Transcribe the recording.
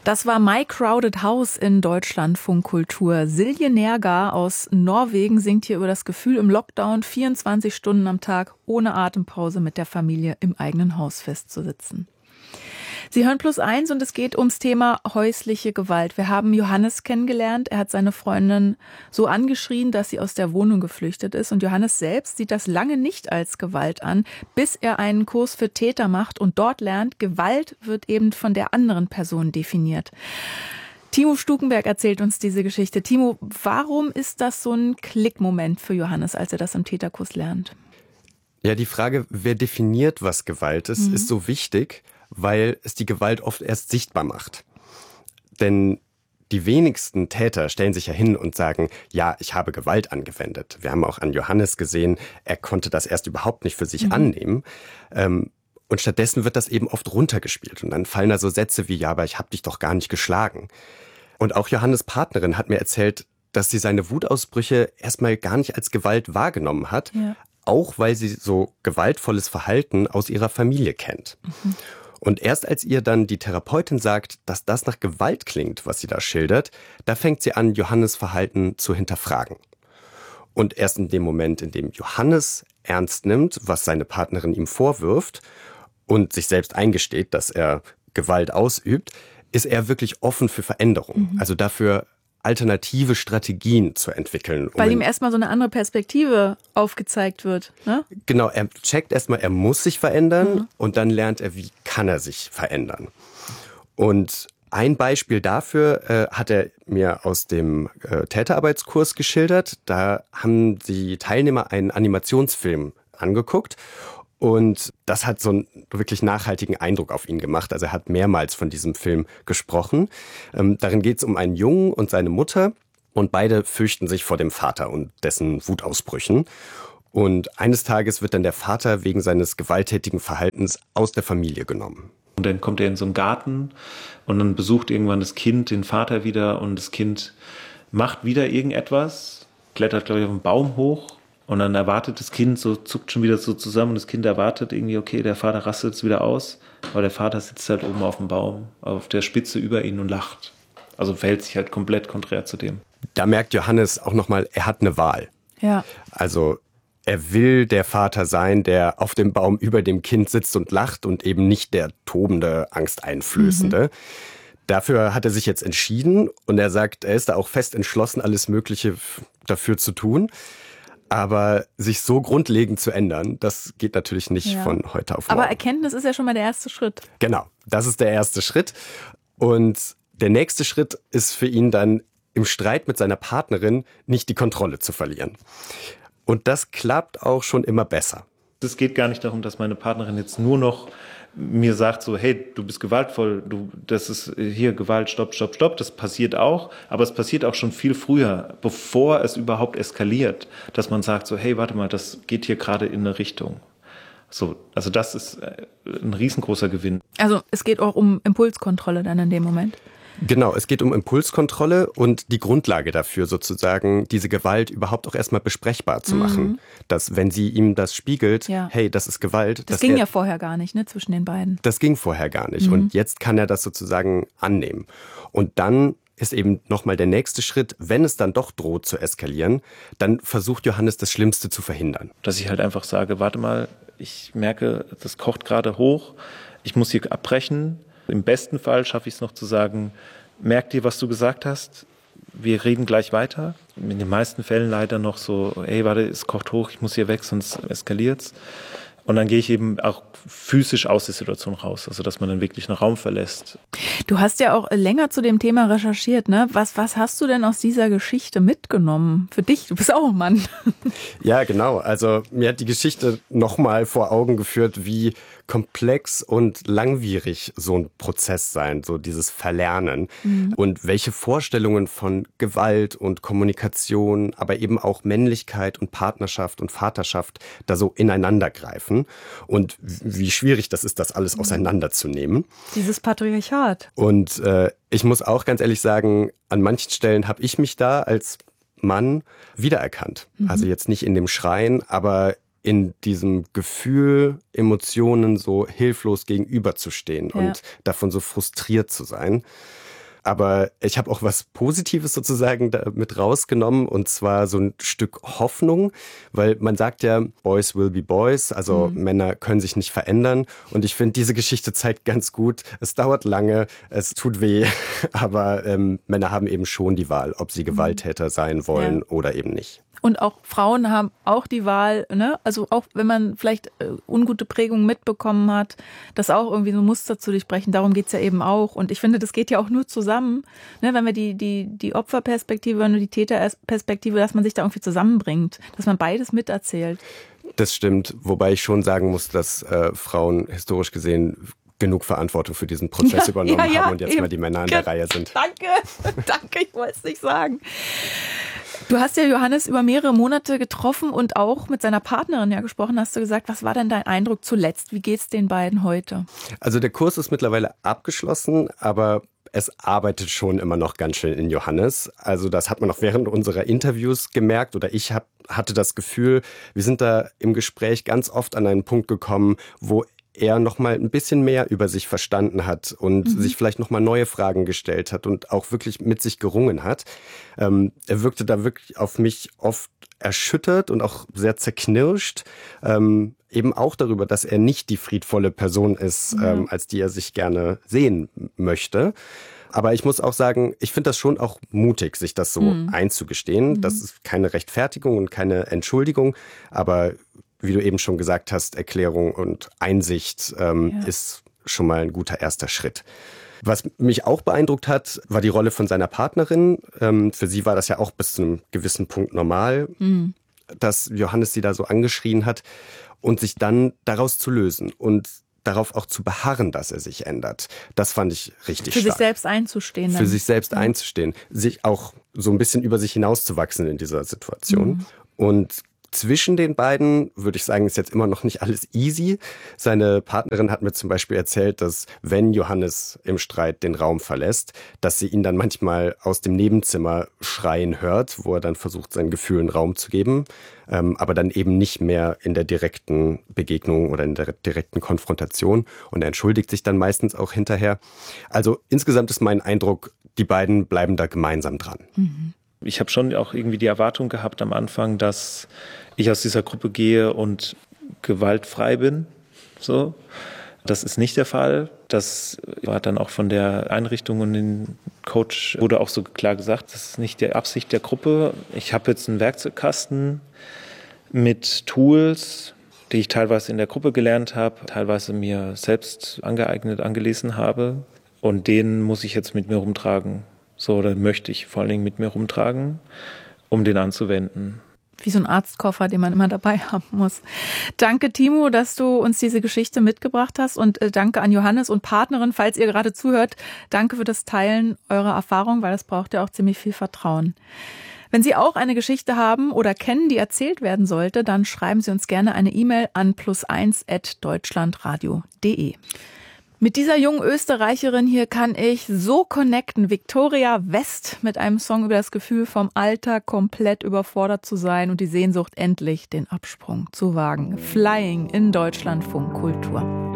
Das war My Crowded House in Deutschlandfunk Kultur. Silje Nergar aus Norwegen singt hier über das Gefühl, im Lockdown 24 Stunden am Tag ohne Atempause mit der Familie im eigenen Haus festzusitzen. Sie hören +1 und es geht ums Thema häusliche Gewalt. Wir haben Johannes kennengelernt. Er hat seine Freundin so angeschrien, dass sie aus der Wohnung geflüchtet ist. Und Johannes selbst sieht das lange nicht als Gewalt an, bis er einen Kurs für Täter macht und dort lernt, Gewalt wird eben von der anderen Person definiert. Timo Stukenberg erzählt uns diese Geschichte. Timo, warum ist das so ein Klickmoment für Johannes, als er das im Täterkurs lernt? Ja, die Frage, wer definiert, was Gewalt ist, ist so wichtig, weil es die Gewalt oft erst sichtbar macht. Denn die wenigsten Täter stellen sich ja hin und sagen, ja, ich habe Gewalt angewendet. Wir haben auch an Johannes gesehen, er konnte das erst überhaupt nicht für sich annehmen. Und stattdessen wird das eben oft runtergespielt. Und dann fallen da so Sätze wie, ja, aber ich habe dich doch gar nicht geschlagen. Und auch Johannes' Partnerin hat mir erzählt, dass sie seine Wutausbrüche erstmal gar nicht als Gewalt wahrgenommen hat, auch weil sie so gewaltvolles Verhalten aus ihrer Familie kennt. Und erst als ihr dann die Therapeutin sagt, dass das nach Gewalt klingt, was sie da schildert, da fängt sie an, Johannes' Verhalten zu hinterfragen. Und erst in dem Moment, in dem Johannes ernst nimmt, was seine Partnerin ihm vorwirft und sich selbst eingesteht, dass er Gewalt ausübt, ist er wirklich offen für Veränderung. Also dafür alternative Strategien zu entwickeln. Weil ihm erstmal so eine andere Perspektive aufgezeigt wird, ne? Genau, er checkt erstmal, er muss sich verändern und dann lernt er, wie kann er sich verändern. Und ein Beispiel dafür hat er mir aus dem Täterarbeitskurs geschildert. Da haben die Teilnehmer einen Animationsfilm angeguckt. Und das hat so einen wirklich nachhaltigen Eindruck auf ihn gemacht. Also er hat mehrmals von diesem Film gesprochen. Darin geht es um einen Jungen und seine Mutter. Und beide fürchten sich vor dem Vater und dessen Wutausbrüchen. Und eines Tages wird dann der Vater wegen seines gewalttätigen Verhaltens aus der Familie genommen. Und dann kommt er in so einen Garten und dann besucht irgendwann das Kind den Vater wieder. Und das Kind macht wieder irgendetwas, klettert, glaube ich, auf einen Baum hoch. Und dann erwartet das Kind, so zuckt schon wieder so zusammen und das Kind erwartet irgendwie, okay, der Vater rastet jetzt wieder aus. Aber der Vater sitzt halt oben auf dem Baum, auf der Spitze über ihn und lacht. Also verhält sich halt komplett konträr zu dem. Da merkt Johannes auch nochmal, er hat eine Wahl. Ja. Also er will der Vater sein, der auf dem Baum über dem Kind sitzt und lacht und eben nicht der tobende, angsteinflößende. Dafür hat er sich jetzt entschieden und er sagt, er ist da auch fest entschlossen, alles Mögliche dafür zu tun. Aber sich so grundlegend zu ändern, das geht natürlich nicht von heute auf morgen. Aber Erkenntnis ist ja schon mal der erste Schritt. Genau, das ist der erste Schritt. Und der nächste Schritt ist für ihn dann, im Streit mit seiner Partnerin nicht die Kontrolle zu verlieren. Und das klappt auch schon immer besser. Es geht gar nicht darum, dass meine Partnerin jetzt nur noch mir sagt so, hey, du bist gewaltvoll, das ist hier Gewalt, stopp, stopp, stopp, das passiert auch, aber es passiert auch schon viel früher, bevor es überhaupt eskaliert, dass man sagt so, hey, warte mal, das geht hier gerade in eine Richtung. So, also das ist ein riesengroßer Gewinn. Also es geht auch um Impulskontrolle dann in dem Moment. Genau, es geht um Impulskontrolle und die Grundlage dafür sozusagen, diese Gewalt überhaupt auch erstmal besprechbar zu machen. Dass, wenn sie ihm das spiegelt, hey, das ist Gewalt. Das ging ja vorher gar nicht, ne, zwischen den beiden. Das ging vorher gar nicht. Und jetzt kann er das sozusagen annehmen. Und dann ist eben nochmal der nächste Schritt, wenn es dann doch droht zu eskalieren, dann versucht Johannes das Schlimmste zu verhindern. Dass ich halt einfach sage, warte mal, ich merke, das kocht gerade hoch, ich muss hier abbrechen. Im besten Fall schaffe ich es noch zu sagen, merk dir, was du gesagt hast, wir reden gleich weiter. In den meisten Fällen leider noch so, ey, warte, es kocht hoch, ich muss hier weg, sonst eskaliert's. Und dann gehe ich eben auch physisch aus der Situation raus, also dass man dann wirklich einen Raum verlässt. Du hast ja auch länger zu dem Thema recherchiert, ne? Was hast du denn aus dieser Geschichte mitgenommen? Für dich, du bist auch ein Mann. Ja, genau. Also mir hat die Geschichte nochmal vor Augen geführt, wie komplex und langwierig so ein Prozess sein, so dieses Verlernen. Und welche Vorstellungen von Gewalt und Kommunikation, aber eben auch Männlichkeit und Partnerschaft und Vaterschaft da so ineinander greifen. Und wie schwierig das ist, das alles auseinanderzunehmen. Dieses Patriarchat. Und ich muss auch ganz ehrlich sagen, an manchen Stellen habe ich mich da als Mann wiedererkannt. Also jetzt nicht in dem Schreien, aber in diesem Gefühl, Emotionen so hilflos gegenüberzustehen und davon so frustriert zu sein. Aber ich habe auch was Positives sozusagen da mit rausgenommen, und zwar so ein Stück Hoffnung, weil man sagt ja, Boys will be Boys, also Männer können sich nicht verändern. Und ich finde, diese Geschichte zeigt ganz gut, es dauert lange, es tut weh, aber Männer haben eben schon die Wahl, ob sie Gewalttäter sein wollen oder eben nicht. Und auch Frauen haben auch die Wahl, ne? Also auch wenn man vielleicht ungute Prägungen mitbekommen hat, das auch irgendwie so ein Muster zu durchbrechen, darum geht's ja eben auch. Und ich finde, das geht ja auch nur zusammen, ne? Wenn wir die Opferperspektive und die Täterperspektive, dass man sich da irgendwie zusammenbringt, dass man beides miterzählt. Das stimmt, wobei ich schon sagen muss, dass Frauen historisch gesehen genug Verantwortung für diesen Prozess übernommen haben und jetzt mal die Männer an der Reihe sind. Danke, ich wollte es nicht sagen. Du hast ja Johannes über mehrere Monate getroffen und auch mit seiner Partnerin gesprochen, hast du gesagt. Was war denn dein Eindruck zuletzt? Wie geht's den beiden heute? Also der Kurs ist mittlerweile abgeschlossen, aber es arbeitet schon immer noch ganz schön in Johannes. Also das hat man auch während unserer Interviews gemerkt, oder ich hatte das Gefühl, wir sind da im Gespräch ganz oft an einen Punkt gekommen, wo er noch mal ein bisschen mehr über sich verstanden hat und sich vielleicht noch mal neue Fragen gestellt hat und auch wirklich mit sich gerungen hat. Er wirkte da wirklich auf mich oft erschüttert und auch sehr zerknirscht, eben auch darüber, dass er nicht die friedvolle Person ist, als die er sich gerne sehen möchte. Aber ich muss auch sagen, ich finde das schon auch mutig, sich das so einzugestehen. Das ist keine Rechtfertigung und keine Entschuldigung, aber wie du eben schon gesagt hast, Erklärung und Einsicht ist schon mal ein guter erster Schritt. Was mich auch beeindruckt hat, war die Rolle von seiner Partnerin. Für sie war das ja auch bis zu einem gewissen Punkt normal, dass Johannes sie da so angeschrien hat, und sich dann daraus zu lösen und darauf auch zu beharren, dass er sich ändert. Das fand ich richtig stark. Für sich selbst einzustehen. Für sich selbst einzustehen. Sich auch so ein bisschen über sich hinauszuwachsen in dieser Situation. Und zwischen den beiden, würde ich sagen, ist jetzt immer noch nicht alles easy. Seine Partnerin hat mir zum Beispiel erzählt, dass wenn Johannes im Streit den Raum verlässt, dass sie ihn dann manchmal aus dem Nebenzimmer schreien hört, wo er dann versucht, seinen Gefühlen Raum zu geben, aber dann eben nicht mehr in der direkten Begegnung oder in der direkten Konfrontation. Und er entschuldigt sich dann meistens auch hinterher. Also insgesamt ist mein Eindruck, die beiden bleiben da gemeinsam dran. Ich habe schon auch irgendwie die Erwartung gehabt am Anfang, dass ich aus dieser Gruppe gehe und gewaltfrei bin. So. Das ist nicht der Fall. Das war dann auch von der Einrichtung und dem Coach wurde auch so klar gesagt, das ist nicht die Absicht der Gruppe. Ich habe jetzt einen Werkzeugkasten mit Tools, die ich teilweise in der Gruppe gelernt habe, teilweise mir selbst angelesen habe. Und den muss ich jetzt mit mir rumtragen. So, oder möchte ich vor allen Dingen mit mir rumtragen, um den anzuwenden. Wie so ein Arztkoffer, den man immer dabei haben muss. Danke, Timo, dass du uns diese Geschichte mitgebracht hast, und danke an Johannes und Partnerin, falls ihr gerade zuhört. Danke für das Teilen eurer Erfahrung, weil das braucht ja auch ziemlich viel Vertrauen. Wenn Sie auch eine Geschichte haben oder kennen, die erzählt werden sollte, dann schreiben Sie uns gerne eine E-Mail an +1@deutschlandradio.de. Mit dieser jungen Österreicherin hier kann ich so connecten. Victoria West mit einem Song über das Gefühl, vom Alltag komplett überfordert zu sein und die Sehnsucht, endlich den Absprung zu wagen. Flying in Deutschlandfunk Kultur.